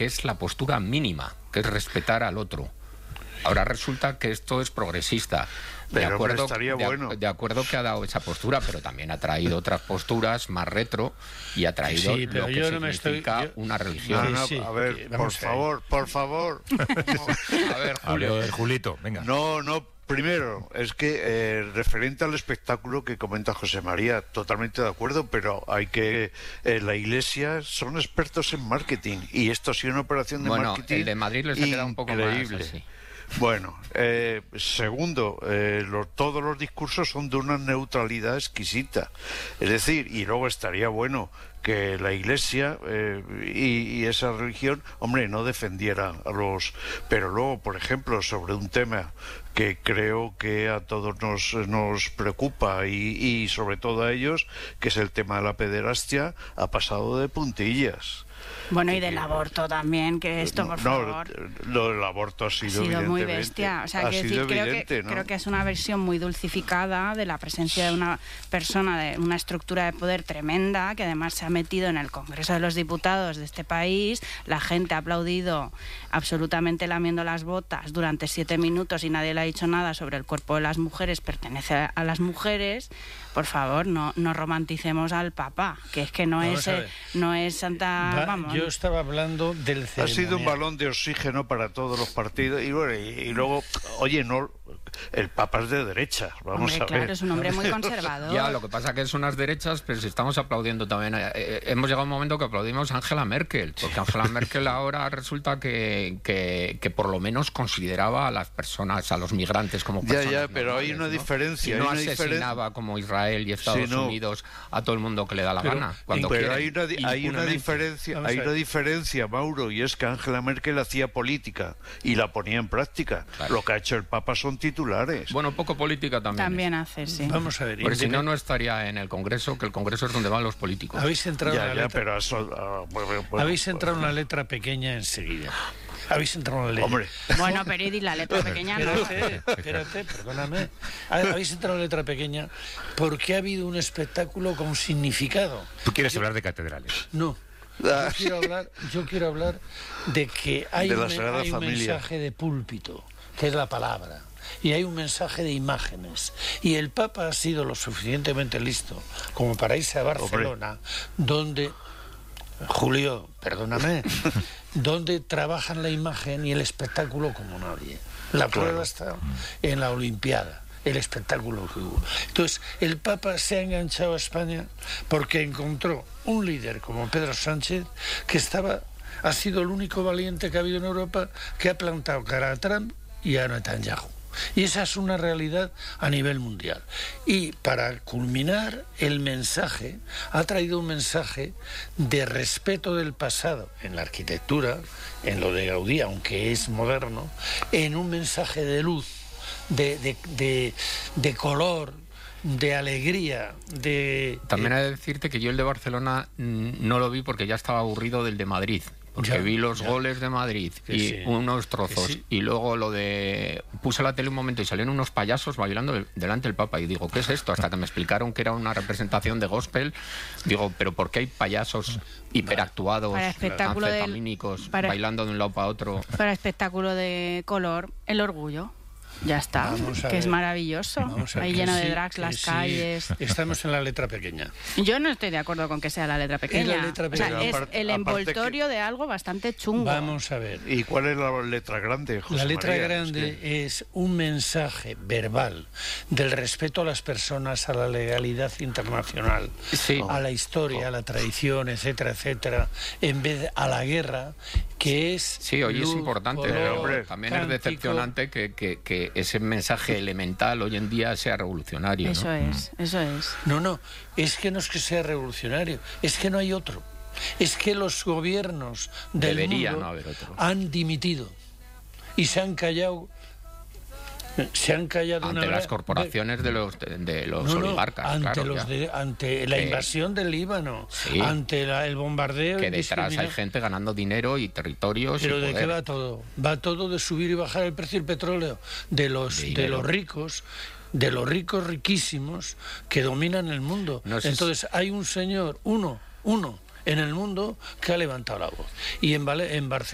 que es la postura mínima, que es respetar al otro. Ahora resulta que esto es progresista. De acuerdo que ha dado esa postura, pero también ha traído otras posturas más retro y ha traído lo que significa una religión. A ver, por favor. A ver, Julito, venga. No, primero, es que referente al espectáculo que comenta José María, totalmente de acuerdo, pero hay que... la Iglesia son expertos en marketing, y esto ha sido una operación de marketing el de Madrid les ha quedado un poco increíble. más así. Bueno, segundo, todos los discursos son de una neutralidad exquisita. Es decir, y luego estaría bueno que la Iglesia y esa religión, hombre, no defendiera a los... Pero luego, por ejemplo, sobre un tema que creo que a todos nos preocupa y sobre todo a ellos, que es el tema de la pederastia, ha pasado de puntillas. Bueno, y del aborto también, que esto, por favor... Lo del aborto ha sido muy bestia. O sea, creo que es una versión muy dulcificada de la presencia de una persona de una estructura de poder tremenda, que además se ha metido en el Congreso de los Diputados de este país. La gente ha aplaudido absolutamente lamiendo las botas durante 7 minutos y nadie le ha dicho nada sobre el cuerpo de las mujeres, pertenece a las mujeres. Por favor, no romanticemos al Papa, que es que no es Santa... Yo estaba hablando del ceremonial. Ha sido un balón de oxígeno para todos los partidos. Y bueno, y luego, oye, no... El Papa es de derechas, vamos a ver. Claro, es un hombre muy conservador. Ya, lo que pasa que es unas derechas, pero si estamos aplaudiendo también... hemos llegado a un momento que aplaudimos a Angela Merkel, porque Angela Merkel ahora resulta que por lo menos consideraba a las personas, a los migrantes como personas Ya, pero hay una diferencia. Y no asesinaba como Israel y Estados Unidos a todo el mundo que le da la gana. Pero hay una diferencia, Mauro, y es que Angela Merkel hacía política y la ponía en práctica. Claro. Lo que ha hecho el Papa son titulares. Bueno, poco política también. También hace, sí. Vamos a ver. Porque si no estaría en el Congreso, que el Congreso es donde van los políticos. Habéis entrado en la letra. Pero habéis entrado en la letra pequeña enseguida. Habéis entrado en la letra. Hombre. Bueno, pero la letra pequeña no. Espérate, perdóname. Habéis entrado en la letra pequeña porque ha habido un espectáculo con significado. ¿Tú quieres hablar de catedrales? No. Yo quiero hablar de que hay un mensaje de púlpito, que es la palabra, y hay un mensaje de imágenes, y el Papa ha sido lo suficientemente listo como para irse a Barcelona, donde, Julio, perdóname, donde trabajan la imagen y el espectáculo como nadie. La prueba está en la Olimpiada, el espectáculo que hubo. Entonces, el Papa se ha enganchado a España porque encontró un líder como Pedro Sánchez, que ha sido el único valiente que ha habido en Europa, que ha plantado cara a Trump y a Netanyahu. Y esa es una realidad a nivel mundial. Y para culminar, el mensaje ha traído un mensaje de respeto del pasado en la arquitectura, en lo de Gaudí, aunque es moderno, en un mensaje de luz, de color, de alegría, También he de decirte que yo el de Barcelona no lo vi porque ya estaba aburrido del de Madrid. Porque vi los goles de Madrid y unos trozos. Y luego puse la tele un momento y salieron unos payasos bailando delante del Papa. Y digo, ¿qué es esto? Hasta que me explicaron que era una representación de gospel. Digo, ¿pero por qué hay payasos hiperactuados, anfetamínicos, bailando de un lado para otro? Para espectáculo de color, el orgullo. Ya está, que es maravilloso. Ahí lleno de drags las calles. Estamos en la letra pequeña. Yo no estoy de acuerdo con que sea la letra pequeña. O sea, es el envoltorio de algo bastante chungo. Vamos a ver. ¿Y cuál es la letra grande, José La letra María? grande es un mensaje verbal del respeto a las personas, a la legalidad internacional, a la historia, a la tradición, etcétera, etcétera, en vez a la guerra, que es... Sí, hoy es importante, pero también es decepcionante que ese mensaje elemental hoy en día sea revolucionario. Eso es. No, es que no es que sea revolucionario, es que no hay otro. Es que los gobiernos del mundo no haber otro. Han dimitido y se han callado ante las corporaciones de los oligarcas, ante la invasión del Líbano, ante el bombardeo, que detrás hay gente ganando dinero y territorios. Pero ¿de qué va todo? Va todo de subir y bajar el precio del petróleo, de los ricos, de los ricos riquísimos que dominan el mundo. Entonces hay un señor, uno en el mundo, que ha levantado la voz. Y en Barcelona